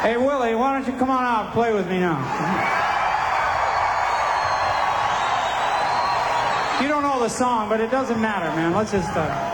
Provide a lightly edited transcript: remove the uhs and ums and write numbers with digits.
Hey, Willie, why don't you come on out and play with me now? You don't know the song, but it doesn't matter, man. Let's just...